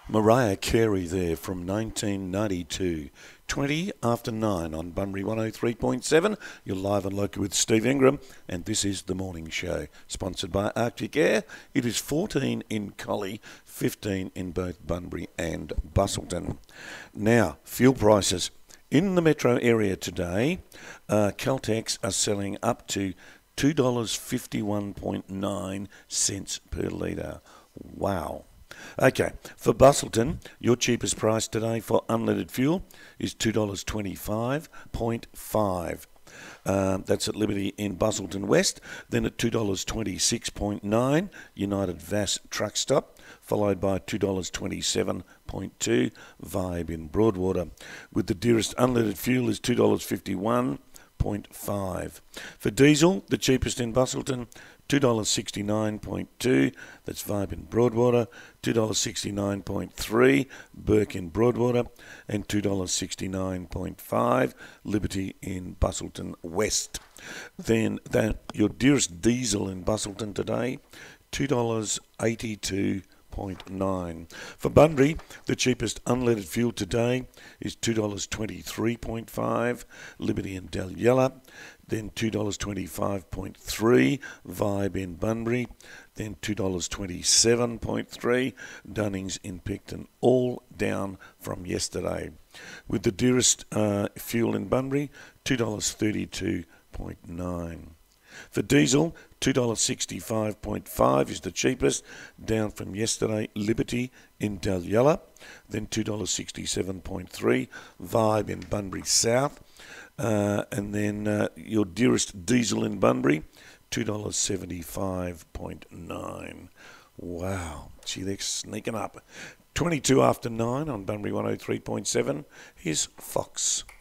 Mariah Carey there from 1992. 20 after 9 on Bunbury 103.7. You're live and local with Steve Ingram, and this is The Morning Show, sponsored by Arctic Air. It is 14 in Collie, 15 in both Bunbury and Busselton. Now, fuel prices. In the metro area today, Caltex are selling up to $2.51.9 per litre. Wow. Okay, for Busselton, your cheapest price today for unleaded fuel is $2.25.5. That's at Liberty in Busselton West. Then at $2.26.9, United Vas Truck Stop, followed by $2.27.2, Vibe in Broadwater. With the dearest unleaded fuel is $2.51.5. For diesel, the cheapest in Busselton, $2.69.2, that's Vibe in Broadwater, $2.69.3, Burke in Broadwater, and $2.69.5, Liberty in Busselton West. Then your dearest diesel in Busselton today, $2.82.9. For Bunbury, the cheapest unleaded fuel today is $2.23.5, Liberty in Dalyella, then $2.25.3, Vibe in Bunbury, then $2.27.3, Dunnings in Picton, all down from yesterday. With the dearest fuel in Bunbury, $2.32.9. For diesel, $2.65.5 is the cheapest, down from yesterday, Liberty in Dalyella, then $2.67.3, Vibe in Bunbury South, and then your dearest diesel in Bunbury, $2.75.9. Wow, gee, they're sneaking up. 22 after 9 on Bunbury 103.7. Here's Fox.